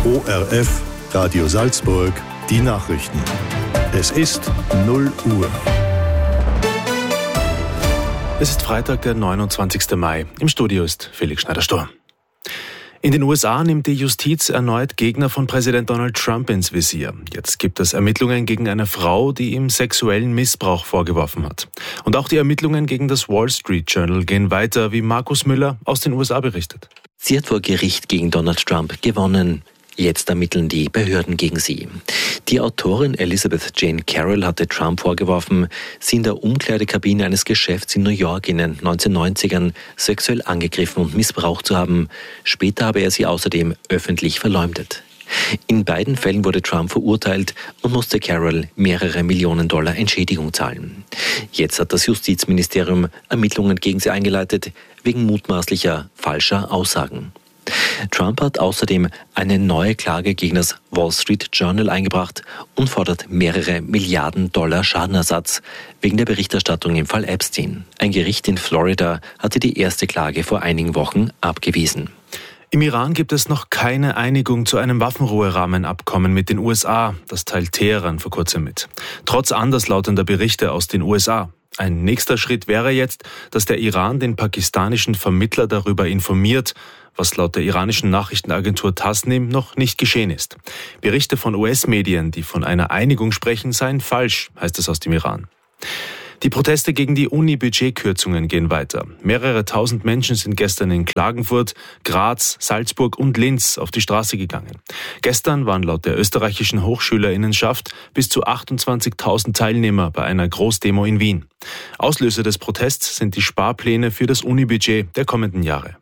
ORF Radio Salzburg, die Nachrichten. Es ist 0 Uhr. Es ist Freitag, der 29. Mai. Im Studio ist Felix Schneider-Sturm. In den USA nimmt die Justiz erneut Gegner von Präsident Donald Trump ins Visier. Jetzt gibt es Ermittlungen gegen eine Frau, die ihm sexuellen Missbrauch vorgeworfen hat. Und auch die Ermittlungen gegen das Wall Street Journal gehen weiter, wie Markus Müller aus den USA berichtet. Sie hat vor Gericht gegen Donald Trump gewonnen. Jetzt ermitteln die Behörden gegen sie. Die Autorin Elizabeth Jane Carroll hatte Trump vorgeworfen, sie in der Umkleidekabine eines Geschäfts in New York in den 1990ern sexuell angegriffen und missbraucht zu haben. Später habe er sie außerdem öffentlich verleumdet. In beiden Fällen wurde Trump verurteilt und musste Carroll mehrere Millionen Dollar Entschädigung zahlen. Jetzt hat das Justizministerium Ermittlungen gegen sie eingeleitet, wegen mutmaßlicher falscher Aussagen. Trump hat außerdem eine neue Klage gegen das Wall Street Journal eingebracht und fordert mehrere Milliarden Dollar Schadenersatz wegen der Berichterstattung im Fall Epstein. Ein Gericht in Florida hatte die erste Klage vor einigen Wochen abgewiesen. Im Iran gibt es noch keine Einigung zu einem Waffenruherahmenabkommen mit den USA. Das teilt Teheran vor kurzem mit. Trotz anderslautender Berichte aus den USA. Ein nächster Schritt wäre jetzt, dass der Iran den pakistanischen Vermittler darüber informiert, was laut der iranischen Nachrichtenagentur Tasnim noch nicht geschehen ist. Berichte von US-Medien, die von einer Einigung sprechen, seien falsch, heißt es aus dem Iran. Die Proteste gegen die Uni-Budgetkürzungen gehen weiter. Mehrere tausend Menschen sind gestern in Klagenfurt, Graz, Salzburg und Linz auf die Straße gegangen. Gestern waren laut der österreichischen Hochschülerinnenschaft bis zu 28.000 Teilnehmer bei einer Großdemo in Wien. Auslöser des Protests sind die Sparpläne für das Uni-Budget der kommenden Jahre.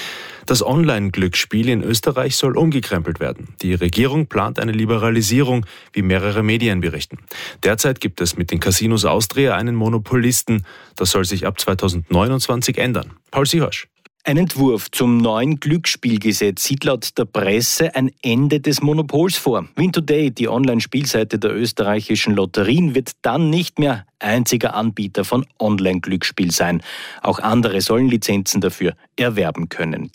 Das Online-Glücksspiel in Österreich soll umgekrempelt werden. Die Regierung plant eine Liberalisierung, wie mehrere Medien berichten. Derzeit gibt es mit den Casinos Austria einen Monopolisten. Das soll sich ab 2029 ändern. Paul Sihorsch. Ein Entwurf zum neuen Glücksspielgesetz sieht laut der Presse ein Ende des Monopols vor. Win Today, die Online-Spielseite der österreichischen Lotterien, wird dann nicht mehr einziger Anbieter von Online-Glücksspiel sein. Auch andere sollen Lizenzen dafür erwerben können.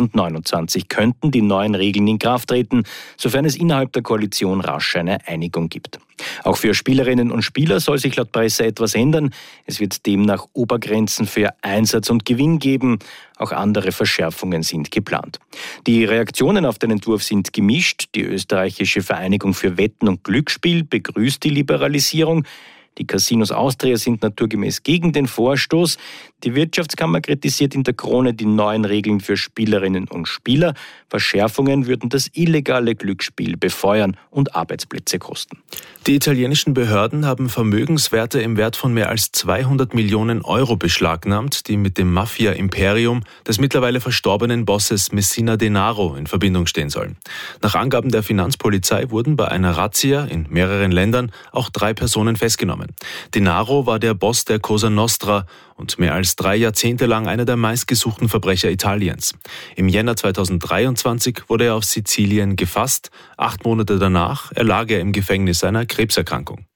2029 könnten die neuen Regeln in Kraft treten, sofern es innerhalb der Koalition rasch eine Einigung gibt. Auch für Spielerinnen und Spieler soll sich laut Presse etwas ändern. Es wird demnach Obergrenzen für Einsatz und Gewinn geben. Auch andere Verschärfungen sind geplant. Die Reaktionen auf den Entwurf sind gemischt. Die österreichische Vereinigung für Wetten und Glücksspiel begrüßt die Liberalisierung. Die Casinos Austria sind naturgemäß gegen den Vorstoß. Die Wirtschaftskammer kritisiert in der Krone die neuen Regeln für Spielerinnen und Spieler. Verschärfungen würden das illegale Glücksspiel befeuern und Arbeitsplätze kosten. Die italienischen Behörden haben Vermögenswerte im Wert von mehr als 200 Millionen Euro beschlagnahmt, die mit dem Mafia-Imperium des mittlerweile verstorbenen Bosses Messina Denaro in Verbindung stehen sollen. Nach Angaben der Finanzpolizei wurden bei einer Razzia in mehreren Ländern auch 3 Personen festgenommen. Denaro war der Boss der Cosa Nostra und mehr als 3 Jahrzehnte lang einer der meistgesuchten Verbrecher Italiens. Im Jänner 2023 wurde er auf Sizilien gefasst. 8 Monate danach erlag er im Gefängnis einer Krebserkrankung.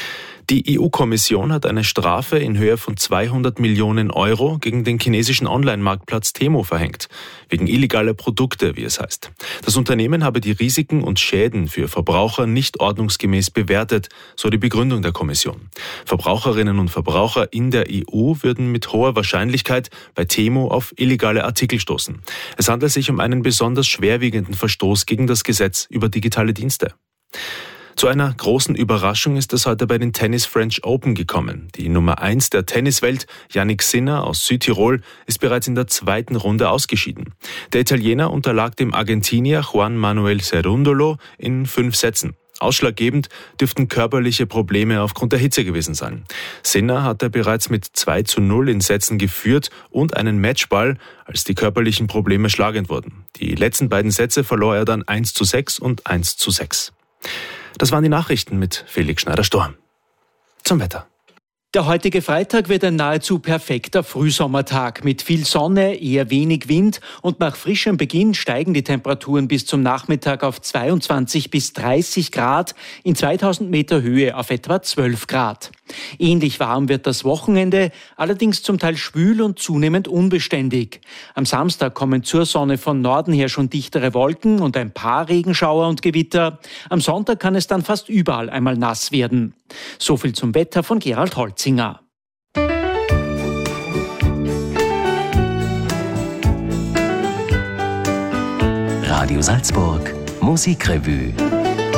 Die EU-Kommission hat eine Strafe in Höhe von 200 Millionen Euro gegen den chinesischen Online-Marktplatz Temu verhängt, wegen illegaler Produkte, wie es heißt. Das Unternehmen habe die Risiken und Schäden für Verbraucher nicht ordnungsgemäß bewertet, so die Begründung der Kommission. Verbraucherinnen und Verbraucher in der EU würden mit hoher Wahrscheinlichkeit bei Temu auf illegale Artikel stoßen. Es handelt sich um einen besonders schwerwiegenden Verstoß gegen das Gesetz über digitale Dienste. Zu einer großen Überraschung ist es heute bei den Tennis French Open gekommen. Die Nummer 1 der Tenniswelt, Jannik Sinner aus Südtirol, ist bereits in der 2. Runde ausgeschieden. Der Italiener unterlag dem Argentinier Juan Manuel Cerundolo in 5 Sätzen. Ausschlaggebend dürften körperliche Probleme aufgrund der Hitze gewesen sein. Sinner hatte bereits mit 2:0 in Sätzen geführt und einen Matchball, als die körperlichen Probleme schlagend wurden. Die letzten beiden Sätze verlor er dann 1:6 und 1:6. Das waren die Nachrichten mit Felix Schneider-Sturm. Zum Wetter. Der heutige Freitag wird ein nahezu perfekter Frühsommertag mit viel Sonne, eher wenig Wind und nach frischem Beginn steigen die Temperaturen bis zum Nachmittag auf 22 bis 30 Grad, in 2000 Meter Höhe auf etwa 12 Grad. Ähnlich warm wird das Wochenende, allerdings zum Teil schwül und zunehmend unbeständig. Am Samstag kommen zur Sonne von Norden her schon dichtere Wolken und ein paar Regenschauer und Gewitter. Am Sonntag kann es dann fast überall einmal nass werden. So viel zum Wetter von Gerald Holzinger. Radio Salzburg Musikrevue